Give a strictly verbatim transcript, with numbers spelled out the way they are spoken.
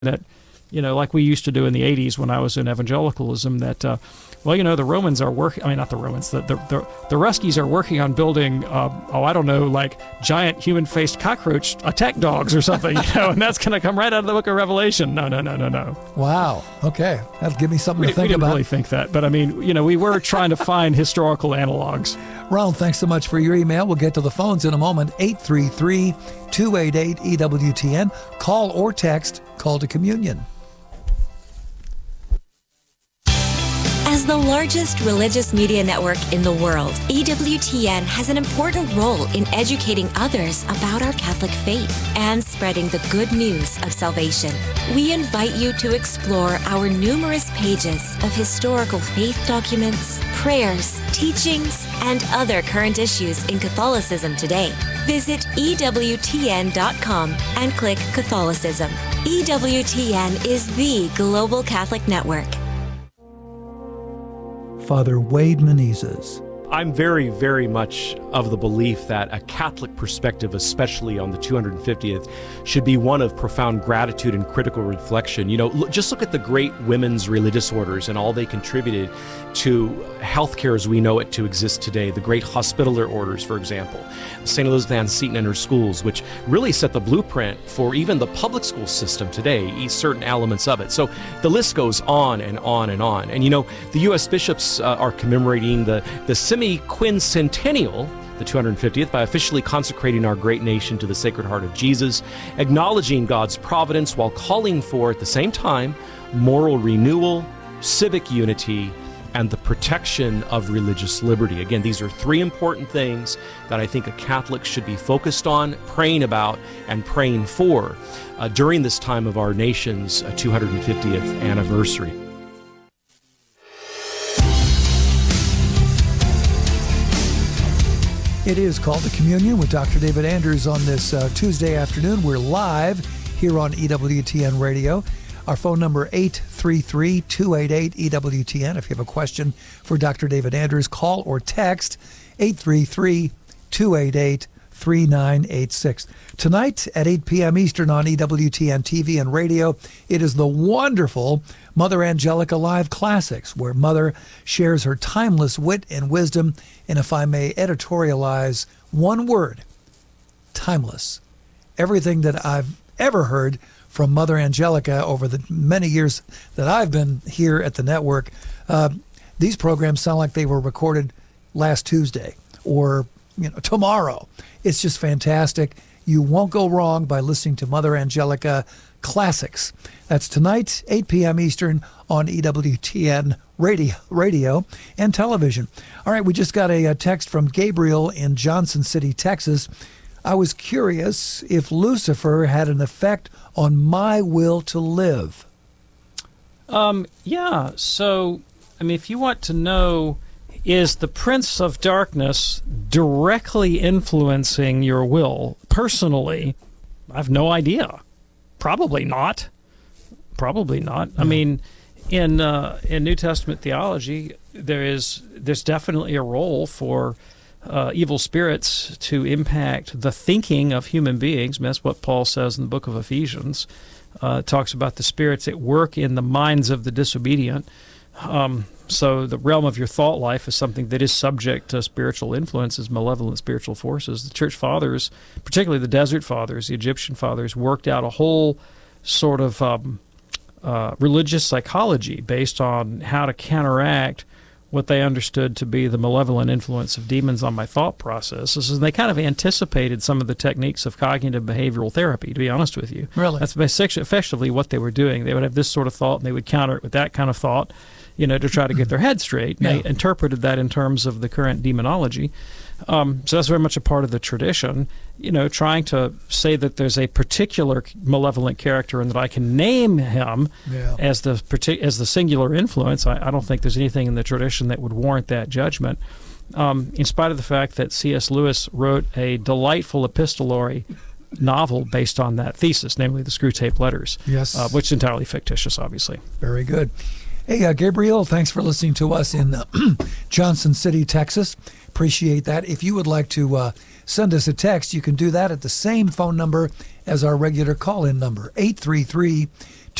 that, you know, like we used to do in the eighties when I was in evangelicalism, that, uh, well, you know, the Romans are working, I mean, not the Romans, the the, the, the Ruskies are working on building, uh, oh, I don't know, like giant human-faced cockroach attack dogs or something, you know, and that's going to come right out of the book of Revelation. No, no, no, no, no. Wow. Okay. That'll give me something We, to think we didn't about. really think that, but I mean, you know, we were trying to find historical analogs. Ronald, thanks so much for your email. We'll get to the phones in a moment. eight three three, two eight eight, E W T N. Call or text, call to communion. As the largest religious media network in the world, E W T N has an important role in educating others about our Catholic faith and spreading the good news of salvation. We invite you to explore our numerous pages of historical faith documents, prayers, teachings, and other current issues in Catholicism today. Visit E W T N dot com and click Catholicism. E W T N is the global Catholic network. Father Wade Menezes. I'm very, very much of the belief that a Catholic perspective, especially on the two hundred fiftieth, should be one of profound gratitude and critical reflection. You know, look, just look at the great women's religious orders and all they contributed to healthcare as we know it to exist today. The great hospitaller orders, for example, Saint Elizabeth Ann Seton and her schools, which really set the blueprint for even the public school system today, certain elements of it. So the list goes on and on and on. And you know, the U S bishops uh, are commemorating the, the semi-quincentennial, the two hundred fiftieth, by officially consecrating our great nation to the Sacred Heart of Jesus, acknowledging God's providence while calling for, at the same time, moral renewal, civic unity, and the protection of religious liberty. Again, these are three important things that I think a Catholic should be focused on, praying about, and praying for uh, during this time of our nation's uh, two hundred fiftieth anniversary. It is called to Communion with Doctor David Anders on this uh, Tuesday afternoon. We're live here on E W T N Radio. Our phone number, eight three three, two eight eight, E W T N. If you have a question for Doctor David Anders, call or text eight three three, two eight eight, three nine eight six. Tonight at eight p.m. Eastern on E W T N T V and radio, it is the wonderful Mother Angelica Live Classics, where Mother shares her timeless wit and wisdom, and if I may editorialize one word, timeless. Everything that I've ever heard from Mother Angelica over the many years that I've been here at the network, uh, these programs sound like they were recorded last Tuesday or you know tomorrow. It's just fantastic. You won't go wrong by listening to Mother Angelica Classics. That's tonight, eight p.m. Eastern on E W T N radio, radio and television. All right, we just got a, a text from Gabriel in Johnson City, Texas. I was curious if Lucifer had an effect on my will to live. Um, yeah, so, I mean, if you want to know, is the Prince of Darkness directly influencing your will personally? I have no idea. Probably not. Probably not. I mean, in uh, in New Testament theology, there is there's definitely a role for uh, evil spirits to impact the thinking of human beings. I mean, that's what Paul says in the book of Ephesians. Uh, it talks about the spirits at work in the minds of the disobedient. Um, so the realm of your thought life is something that is subject to spiritual influences, malevolent spiritual forces. The church fathers, particularly the desert fathers, the Egyptian fathers, worked out a whole sort of um, uh, religious psychology based on how to counteract what they understood to be the malevolent influence of demons on my thought processes. And they kind of anticipated some of the techniques of cognitive behavioral therapy, to be honest with you. Really? That's effectively what they were doing. They would have this sort of thought, and they would counter it with that kind of thought, you know, to try to get their head straight. And Yeah. they interpreted that in terms of the current demonology. Um, so that's very much a part of the tradition, you know, trying to say that there's a particular malevolent character and that I can name him Yeah. as the partic- as the singular influence. I, I don't think there's anything in the tradition that would warrant that judgment, um, in spite of the fact that C S Lewis wrote a delightful epistolary novel based on that thesis, namely the Screwtape Letters, Yes. uh, which is entirely fictitious, obviously. Very good. Hey, uh, Gabriel, thanks for listening to us in uh, Johnson City, Texas. Appreciate that. If you would like to uh, send us a text, you can do that at the same phone number as our regular call-in number, eight three three,